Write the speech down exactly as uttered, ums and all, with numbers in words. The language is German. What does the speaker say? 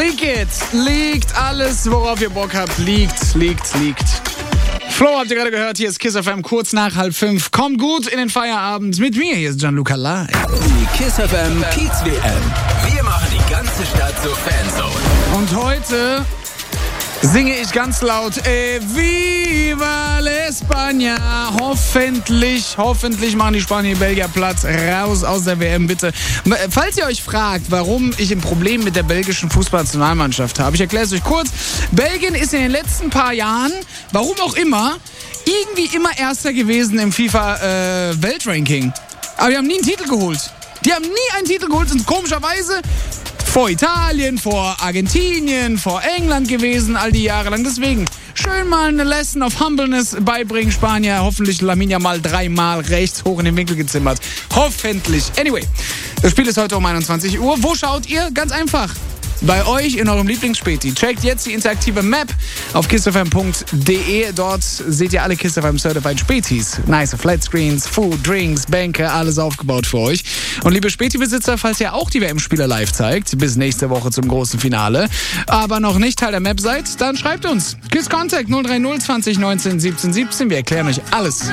Leak it. Liegt alles, worauf ihr Bock habt. Liegt, liegt, liegt. Flo, habt ihr gerade gehört, hier ist Kiss F M, kurz nach halb fünf. Kommt gut in den Feierabend mit mir, hier ist Gianluca La. Die Kiss F M Kiez W M. Wir machen die ganze Stadt zur Fanzone. Und heute singe ich ganz laut eh, Viva l'España. Hoffentlich, hoffentlich machen die Spanier Belgier Platz. Raus aus der W M, bitte. Falls ihr euch fragt, warum ich ein Problem mit der belgischen Fußballnationalmannschaft habe, ich erkläre es euch kurz. Belgien ist in den letzten paar Jahren, warum auch immer, irgendwie immer Erster gewesen im FIFA-Weltranking. Äh, Aber die haben nie einen Titel geholt. Die haben nie einen Titel geholt und komischerweise vor Italien, vor Argentinien, vor England gewesen, all die Jahre lang. Deswegen schön mal eine Lesson of Humbleness beibringen, Spanier. Hoffentlich Lamine Yamal dreimal rechts hoch in den Winkel gezimmert. Hoffentlich. Anyway, das Spiel ist heute um einundzwanzig Uhr. Wo schaut ihr? Ganz einfach. Bei euch in eurem Lieblingsspäti. Checkt jetzt die interaktive Map auf kissfm punkt de. Dort seht ihr alle Kiss F M Certified Spätis. Nice Flatscreens, Food, Drinks, Bänke, alles aufgebaut für euch. Und liebe Späti-Besitzer, falls ihr auch die W M-Spieler live zeigt, bis nächste Woche zum großen Finale, aber noch nicht Teil der Map seid, dann schreibt uns. Kiss Contact null drei null zwanzig neunzehn siebzehn siebzehn. Wir erklären euch alles.